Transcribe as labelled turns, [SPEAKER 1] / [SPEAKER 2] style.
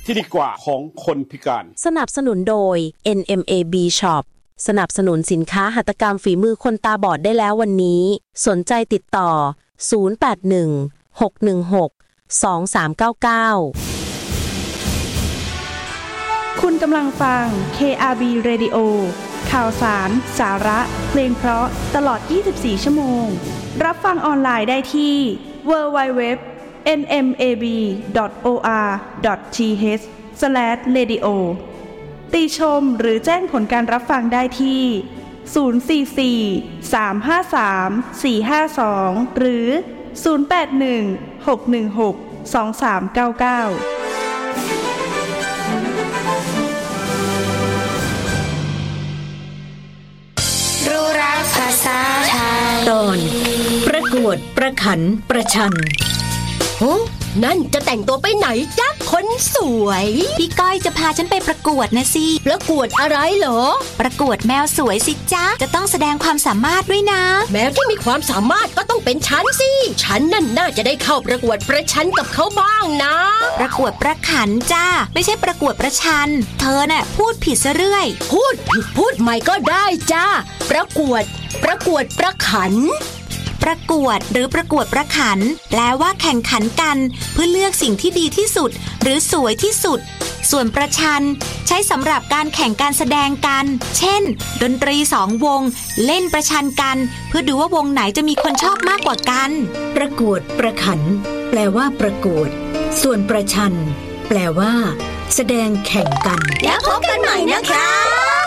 [SPEAKER 1] ที่ดีกว่าของคนพิการ
[SPEAKER 2] สนับสนุนโดย NMAB Shop สนับสนุนสินค้าหัตถกรรมฝีมือคนตาบอดได้แล้ววันนี้สนใจติดต่อ0816162399
[SPEAKER 3] คุณกำลังฟัง KRB Radio ข่าวสารสาระเพลงเพราะตลอด24ชั่วโมงรับฟังออนไลน์ได้ที่ www.nmab.or.th/radio ติชมหรือแจ้งผลการรับฟังได้ที่044-353-452หรือ081-616-2399
[SPEAKER 4] ภาษาไทย
[SPEAKER 5] ตอนประกวดประขันประชัน
[SPEAKER 4] โอ้นั่นจะแต่งตัวไปไหนจ๊ะคนสวย
[SPEAKER 6] พี่ก้อยจะพาฉันไปประกวดนะสิ
[SPEAKER 4] ประกวดอะไรเหรอ
[SPEAKER 6] ประกวดแมวสวยสิจ๊ะจะต้องแสดงความสามารถด้วยนะ
[SPEAKER 4] แมวที่มีความสามารถก็ต้องเป็นฉันสิฉันนั่นน่าจะได้เข้าประกวดประชันกับเขาบ้างนะ
[SPEAKER 6] ประกวดประขันจ้าไม่ใช่ประกวดประชันเธอน่ะพูดผิดซะเรื่อย
[SPEAKER 4] พูดผิดพูดใหม่ก็ได้จ้าประกวดประขัน
[SPEAKER 6] ประกวดหรือประกวดประขันแปลว่าแข่งขันกันเพื่อเลือกสิ่งที่ดีที่สุดหรือสวยที่สุดส่วนประชันใช้สำหรับการแข่งการแสดงกันเช่นดนตรี2 วงเล่นประชันกันเพื่อดูว่าวงไหนจะมีคนชอบมากกว่ากัน
[SPEAKER 5] ประกวดประขันแปลว่าประกวดส่วนประชันแปลว่าแสดงแข่งกัน
[SPEAKER 4] แล้วพบกันใหม่นะคะ